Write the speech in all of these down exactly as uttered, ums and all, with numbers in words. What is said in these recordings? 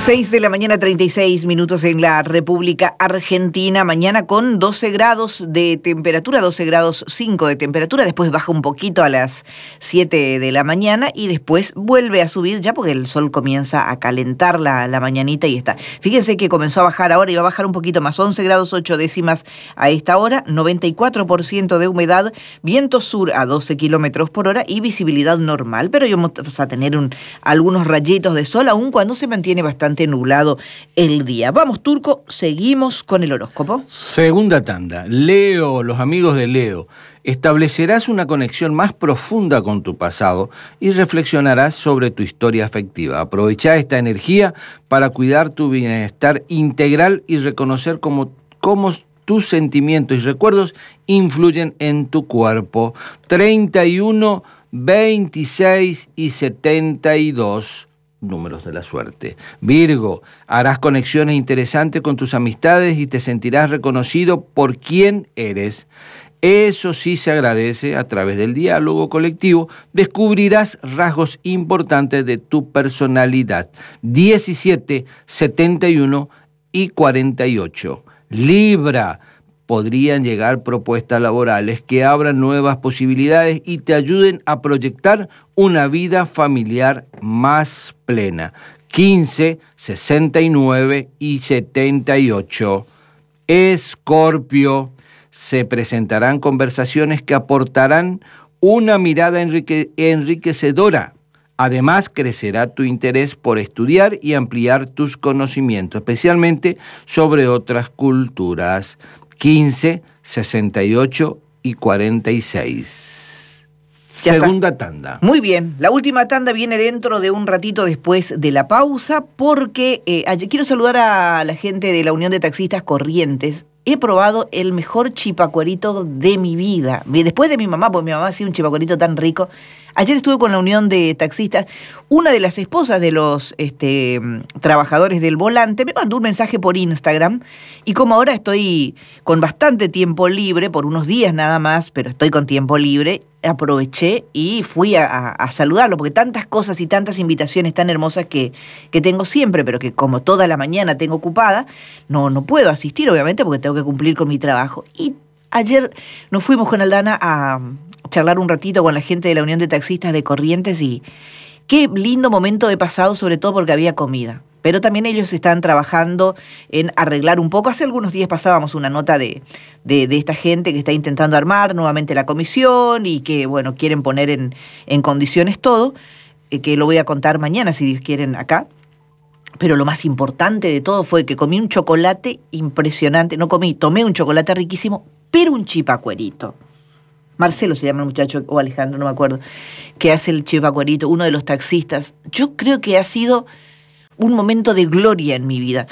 seis de la mañana, treinta y seis minutos en la República Argentina. Mañana con doce grados de temperatura, doce grados cinco de temperatura. Después baja un poquito a las siete de la mañana y después vuelve a subir ya porque el sol comienza a calentar la, la mañanita y está. Fíjense que comenzó a bajar ahora y va a bajar un poquito más. once grados ocho décimas a esta hora, noventa y cuatro por ciento de humedad, viento sur a doce kilómetros por hora y visibilidad normal. Pero vamos a tener un, algunos rayitos de sol aún cuando se mantiene bastante nublado el día. Vamos, Turco, seguimos con el horóscopo. Segunda tanda. Leo, los amigos de Leo. Establecerás una conexión más profunda con tu pasado y reflexionarás sobre tu historia afectiva. Aprovechá esta energía para cuidar tu bienestar integral y reconocer cómo, cómo tus sentimientos y recuerdos influyen en tu cuerpo. treinta y uno, veintiséis y setenta y dos. Números de la suerte. Virgo, harás conexiones interesantes con tus amistades y te sentirás reconocido por quién eres. Eso sí se agradece. A través del diálogo colectivo descubrirás rasgos importantes de tu personalidad. diecisiete, setenta y uno y cuarenta y ocho. Libra, podrían llegar propuestas laborales que abran nuevas posibilidades y te ayuden a proyectar una vida familiar más plena. quince, sesenta y nueve y setenta y ocho. Escorpio, se presentarán conversaciones que aportarán una mirada enrique- enriquecedora. Además, crecerá tu interés por estudiar y ampliar tus conocimientos, especialmente sobre otras culturas. quince, sesenta y ocho y cuarenta y seis. Ya Segunda está. tanda. Muy bien, la última tanda viene dentro de un ratito después de la pausa porque eh, ayer, quiero saludar a la gente de la Unión de Taxistas Corrientes. He probado el mejor chipacuerito de mi vida. Después de mi mamá, porque mi mamá hacía un chipacuerito tan rico. Ayer estuve con la Unión de Taxistas. Una de las esposas de los este, trabajadores del volante me mandó un mensaje por Instagram. Y como ahora estoy con bastante tiempo libre, por unos días nada más, pero estoy con tiempo libre, aproveché y fui a, a, a saludarlo, porque tantas cosas y tantas invitaciones tan hermosas que, que tengo siempre, pero que como toda la mañana tengo ocupada, no, no puedo asistir, obviamente, porque tengo que cumplir con mi trabajo. Y ayer nos fuimos con Aldana a charlar un ratito con la gente de la Unión de Taxistas de Corrientes y qué lindo momento he pasado, sobre todo porque había comida. Pero también ellos están trabajando en arreglar un poco. Hace algunos días pasábamos una nota de, de, de esta gente que está intentando armar nuevamente la comisión y que, bueno, quieren poner en, en condiciones todo, eh, que lo voy a contar mañana, si Dios quieren, acá. Pero lo más importante de todo fue que comí un chocolate impresionante. No comí, tomé un chocolate riquísimo, pero un chipacuerito. Marcelo se llama el muchacho, o Alejandro, no me acuerdo, que hace el chipacuerito, uno de los taxistas. Yo creo que ha sido un momento de gloria en mi vida.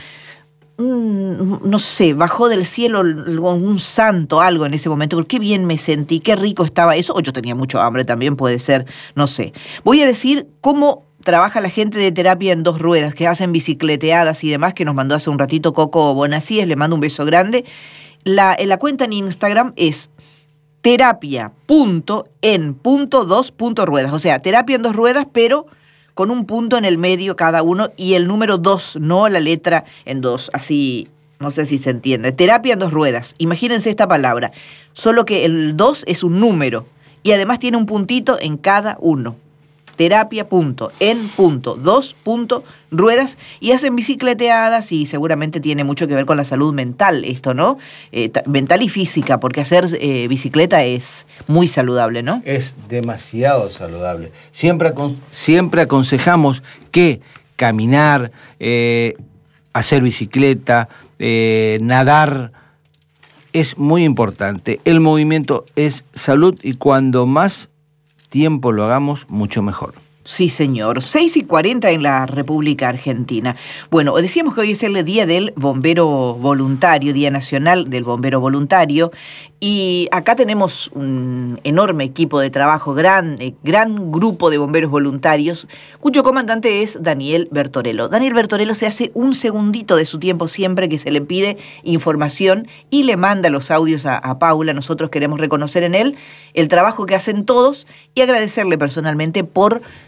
Mm, no sé, bajó del cielo un santo, algo en ese momento, porque qué bien me sentí, qué rico estaba eso, o yo tenía mucho hambre también, puede ser, no sé. Voy a decir cómo trabaja la gente de terapia en dos ruedas, que hacen bicicleteadas y demás, que nos mandó hace un ratito Coco Bonacíes, le mando un beso grande. La, la cuenta en Instagram es terapia punto en punto dos punto ruedas, o sea, terapia en dos ruedas, pero con un punto en el medio cada uno y el número dos, no la letra en dos, así, no sé si se entiende. Terapia en dos ruedas, imagínense esta palabra, solo que el dos es un número y además tiene un puntito en cada uno. Terapia punto en punto dos punto ruedas y hacen bicicleteadas y seguramente tiene mucho que ver con la salud mental esto, ¿no? Eh, t- mental y física, porque hacer eh, bicicleta es muy saludable, ¿no? Es demasiado saludable. Siempre, acon- siempre aconsejamos que caminar, eh, hacer bicicleta, eh, nadar, es muy importante. El movimiento es salud y cuando más tiempo lo hagamos, mucho mejor. Sí, señor. seis y cuarenta en la República Argentina. Bueno, decíamos que hoy es el Día del Bombero Voluntario, Día Nacional del Bombero Voluntario, y acá tenemos un enorme equipo de trabajo, gran, eh, gran grupo de bomberos voluntarios, cuyo comandante es Daniel Bertorello. Daniel Bertorello se hace un segundito de su tiempo siempre que se le pide información y le manda los audios a, a Paula. Nosotros queremos reconocer en él el trabajo que hacen todos y agradecerle personalmente por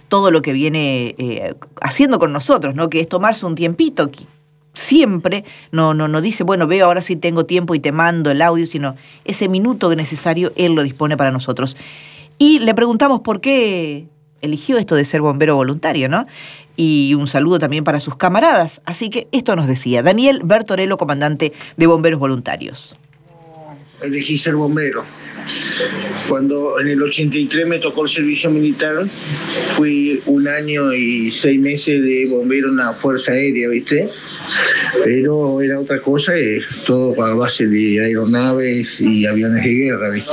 todo lo que viene eh, haciendo con nosotros, ¿no? Que es tomarse un tiempito. Siempre no, no, no dice, bueno, veo ahora sí tengo tiempo y te mando el audio, sino ese minuto necesario Él lo dispone para nosotros. Y le preguntamos por qué eligió esto de ser bombero voluntario, ¿no? Y un saludo también para sus camaradas. Así que esto nos decía Daniel Bertorello, comandante de Bomberos Voluntarios. Elegí ser bombero. Cuando en el ochenta y tres me tocó el servicio militar, fui un año y seis meses de bombero en la Fuerza Aérea, ¿viste? Pero era otra cosa, eh, todo a base de aeronaves y aviones de guerra, ¿viste?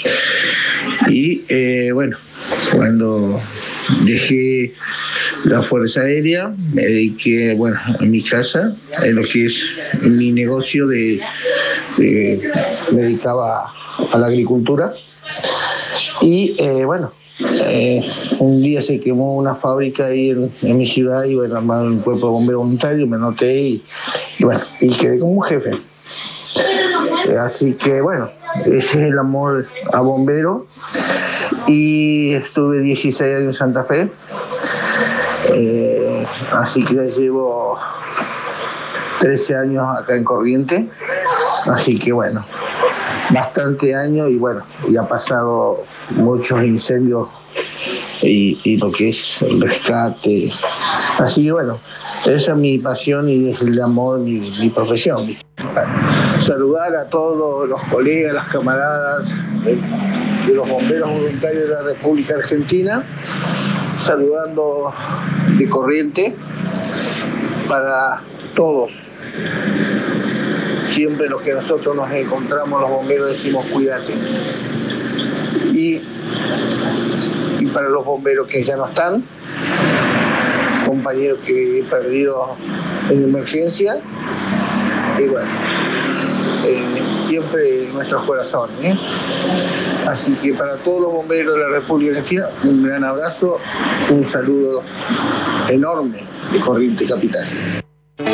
Y eh, bueno, cuando dejé la Fuerza Aérea, me dediqué, bueno, a mi casa, en lo que es mi negocio de, de me dedicaba a la agricultura. Y eh, bueno, eh, un día se quemó una fábrica ahí en, en mi ciudad y bueno, armaron un cuerpo de bombero voluntario, me anoté y, y bueno, y quedé como un jefe. Eh, así que bueno, ese es el amor a bombero. Y estuve dieciséis años en Santa Fe, eh, así que ya llevo trece años acá en Corrientes, así que bueno, bastante años y bueno, y ha pasado muchos incendios y, y lo que es el rescate, así que bueno, esa es mi pasión y es el amor, mi, mi profesión. Saludar a todos los colegas, las camaradas de, de los bomberos voluntarios de la República Argentina, saludando de Corrientes para todos. Siempre los que nosotros nos encontramos, los bomberos, decimos cuídate. Y, y para los bomberos que ya no están, compañeros que he perdido en emergencia, y bueno, eh, siempre en nuestros corazones, ¿eh? Así que para todos los bomberos de la República Argentina, un gran abrazo, un saludo enorme de Corrientes Capital.